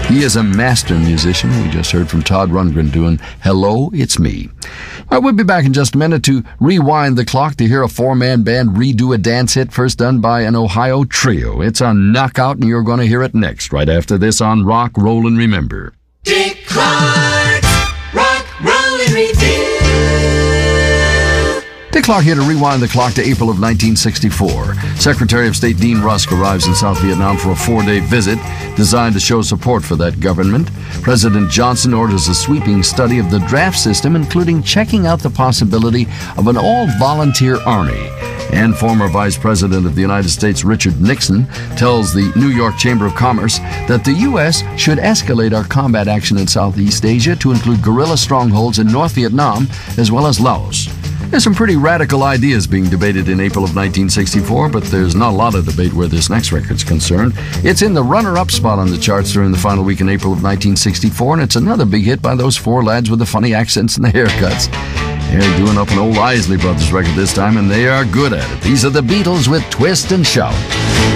He is a master musician. We just heard from Todd Rundgren doing Hello, It's Me. All right, we'll be back in just a minute to rewind the clock to hear a four-man band redo a dance hit first done by an Ohio trio. It's a knockout, and you're going to hear it next, right after this on Rock, Roll, and Remember. Dick Clark's Rock, Roll, and Review. Dick Clark here to rewind the clock to April of 1964. Secretary of State Dean Rusk arrives in South Vietnam for a 4-day visit designed to show support for that government. President Johnson orders a sweeping study of the draft system, including checking out the possibility of an all-volunteer army. And former Vice President of the United States Richard Nixon tells the New York Chamber of Commerce that the U.S. should escalate our combat action in Southeast Asia to include guerrilla strongholds in North Vietnam as well as Laos. There's some pretty radical ideas being debated in April of 1964, but there's not a lot of debate where this next record's concerned. It's in the runner-up spot on the charts during the final week in April of 1964, and it's another big hit by those four lads with the funny accents and the haircuts. They're doing up an old Isley Brothers record this time, and they are good at it. These are the Beatles with Twist and Shout.